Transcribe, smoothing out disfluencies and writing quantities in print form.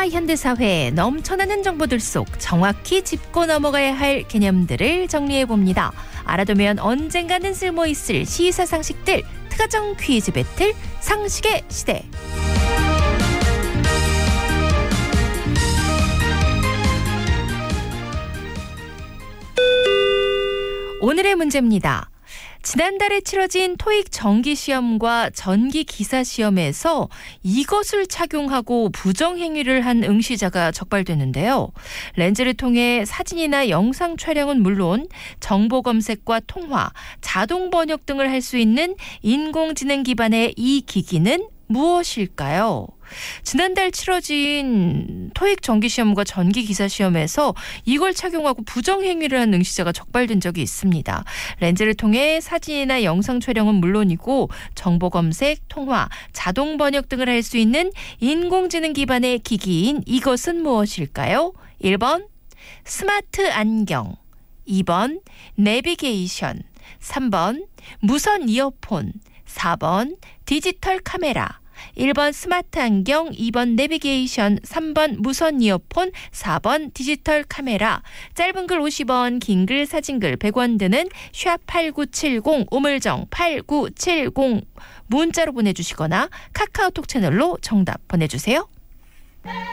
현대사회 넘쳐나는 정보들 속 정확히 짚고 넘어가야 할 개념들을 정리해봅니다. 알아두면 언젠가는 쓸모있을 시사상식들, 특화정 퀴즈 배틀 상식의 시대. 오늘의 문제입니다. 지난달에 치러진 토익 정기시험과 전기기사시험에서 이것을 착용하고 부정행위를 한 응시자가 적발됐는데요. 렌즈를 통해 사진이나 영상 촬영은 물론 정보 검색과 통화, 자동 번역 등을 할 수 있는 인공지능 기반의 이 기기는 무엇일까요? 지난달 치러진 토익 정기시험과 전기기사시험에서 이걸 착용하고 부정행위를 한 응시자가 적발된 적이 있습니다. 렌즈를 통해 사진이나 영상 촬영은 물론이고 정보 검색, 통화, 자동 번역 등을 할 수 있는 인공지능 기반의 기기인 이것은 무엇일까요? 1번 스마트 안경, 2번 내비게이션, 3번 무선 이어폰, 4번 디지털 카메라. 1번 스마트 안경, 2번 내비게이션, 3번 무선 이어폰, 4번 디지털 카메라. 짧은 글 50원, 긴 글 사진글 100원 드는 샵8970 우물정 8970 문자로 보내주시거나 카카오톡 채널로 정답 보내주세요.